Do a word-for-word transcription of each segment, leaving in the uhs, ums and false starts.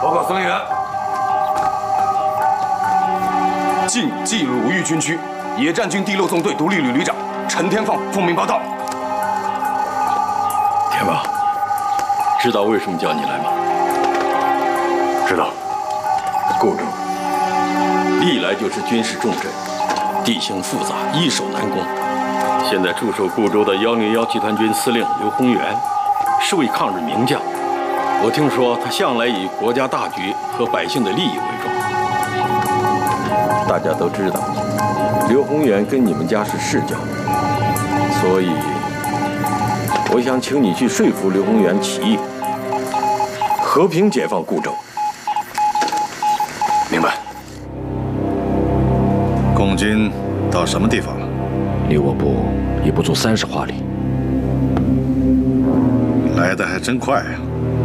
报告司令员，晋冀鲁豫军区野战军第六纵队独立旅旅长陈天放奉命报道。 天放，知道为什么叫你来吗？ 知道。 固州历来就是军事重镇，地形复杂，易守难攻。现在驻守固州的幺零幺集团军司令刘宏元是位抗日名将。我听说他向来以国家大局和百姓的利益为重。大家都知道，刘宏元跟你们家是世交，所以我想请你去说服刘宏元起义，和平解放固州。 明白。 共军到什么地方了？ 离我部已不足三十华里。 来的还真快呀！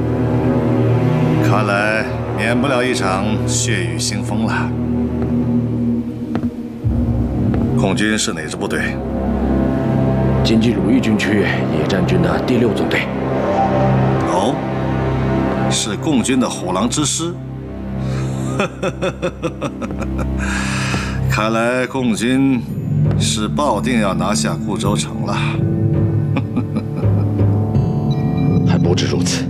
看来免不了一场血雨腥风了。共军是哪支部队？ 晋冀鲁豫军区野战军的第六纵队。 哦，是共军的虎狼之师。看来共军是抱定要拿下固州城了。 还不止如此，